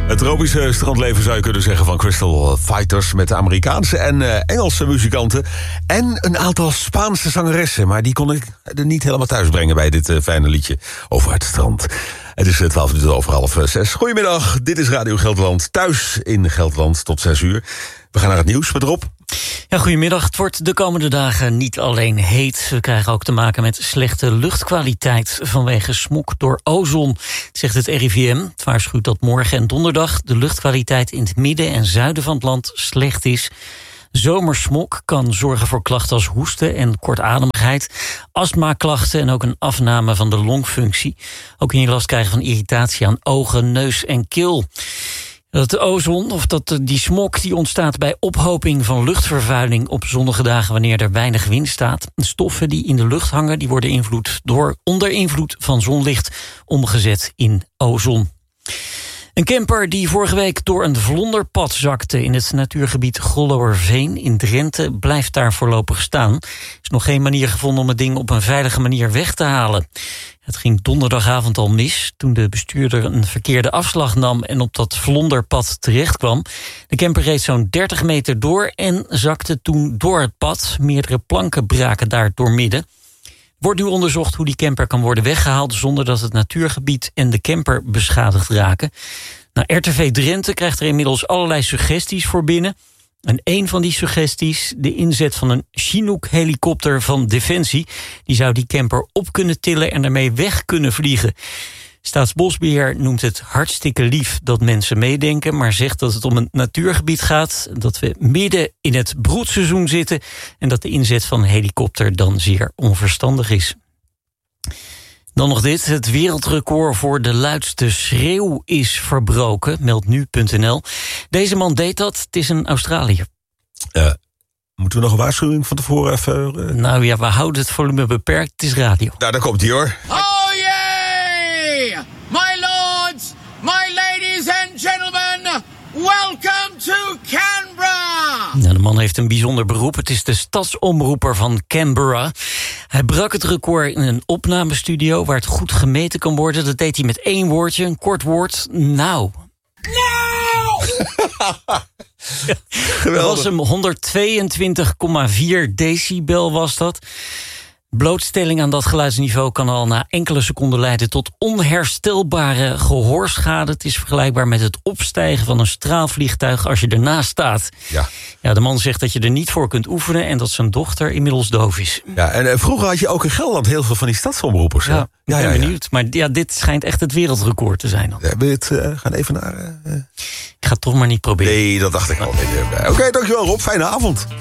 Het tropische strandleven zou je kunnen zeggen van Crystal Fighters... met de Amerikaanse en Engelse muzikanten... en een aantal Spaanse zangeressen. Maar die kon ik er niet helemaal thuis brengen bij dit fijne liedje over het strand. Het is 12 minuten over 5:30. Goedemiddag, dit is Radio Gelderland. Thuis in Gelderland tot 6 uur. We gaan naar het nieuws met Rob. Ja, goedemiddag. Het wordt de komende dagen niet alleen heet. We krijgen ook te maken met slechte luchtkwaliteit vanwege smog door ozon, zegt het RIVM. Het waarschuwt dat morgen en donderdag de luchtkwaliteit in het midden en zuiden van het land slecht is. Zomersmog kan zorgen voor klachten als hoesten en kortademigheid, astmaklachten en ook een afname van de longfunctie. Ook kun je last krijgen van irritatie aan ogen, neus en keel. Dat ozon, of die smog, die ontstaat bij ophoping van luchtvervuiling op zonnige dagen wanneer er weinig wind staat. De stoffen die in de lucht hangen, die worden onder invloed van zonlicht omgezet in ozon. Een camper die vorige week door een vlonderpad zakte in het natuurgebied Gollowerveen in Drenthe blijft daar voorlopig staan. Er is nog geen manier gevonden om het ding op een veilige manier weg te halen. Het ging donderdagavond al mis toen de bestuurder een verkeerde afslag nam en op dat vlonderpad terechtkwam. De camper reed zo'n 30 meter door en zakte toen door het pad. Meerdere planken braken daar doormidden. Wordt nu onderzocht hoe die camper kan worden weggehaald zonder dat het natuurgebied en de camper beschadigd raken. Nou, RTV Drenthe krijgt er inmiddels allerlei suggesties voor binnen. En een van die suggesties, de inzet van een Chinook-helikopter van Defensie. Die zou die camper op kunnen tillen en ermee weg kunnen vliegen. Staatsbosbeheer noemt het hartstikke lief dat mensen meedenken, maar zegt dat het om een natuurgebied gaat, dat we midden in het broedseizoen zitten en dat de inzet van een helikopter dan zeer onverstandig is. Dan nog dit, het wereldrecord voor de luidste schreeuw is verbroken, meldt nu.nl. Deze man deed dat, het is een Australiër. Moeten we nog een waarschuwing van tevoren even... Nou ja, we houden het volume beperkt, het is radio. Nou, daar komt hij hoor. Oh yeah! My lords, my ladies and gentlemen, welcome to Canberra! Nou, de man heeft een bijzonder beroep. Het is de stadsomroeper van Canberra. Hij brak het record in een opnamestudio waar het goed gemeten kan worden. Dat deed hij met 1 woordje, een kort woord. Nou. Dat was hem 122,4 decibel was dat. Blootstelling aan dat geluidsniveau kan al na enkele seconden leiden tot onherstelbare gehoorschade. Het is vergelijkbaar met het opstijgen van een straalvliegtuig als je ernaast staat. Ja, de man zegt dat je er niet voor kunt oefenen en dat zijn dochter inmiddels doof is. Ja, en vroeger had je ook in Gelderland heel veel van die stadsomroepers. Ja, ik ben benieuwd. Maar ja, dit schijnt echt het wereldrecord te zijn. Ja, wil je het gaan even naar... Ik ga het toch maar niet proberen. Nee, dat dacht ik al. Oké, dankjewel Rob. Fijne avond.